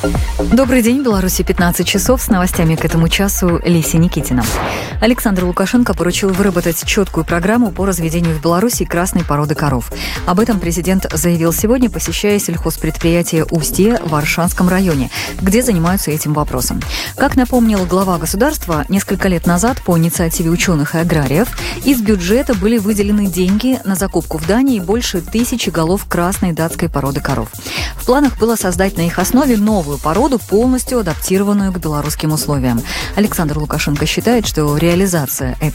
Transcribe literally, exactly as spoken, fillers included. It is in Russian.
Добрый день, Беларуси, пятнадцать часов. С новостями к этому часу Леся Никитина. Александр Лукашенко поручил выработать четкую программу по разведению в Беларуси красной породы коров. Об этом президент заявил сегодня, посещая сельхозпредприятие «Устье» в Аршанском районе, где занимаются этим вопросом. Как напомнил глава государства, несколько лет назад по инициативе ученых и аграриев из бюджета были выделены деньги на закупку в Дании больше тысячи голов красной датской породы коров. В планах было создать на их основе новую породу, полностью адаптированную к белорусским условиям. Александр Лукашенко считает, что реализация этой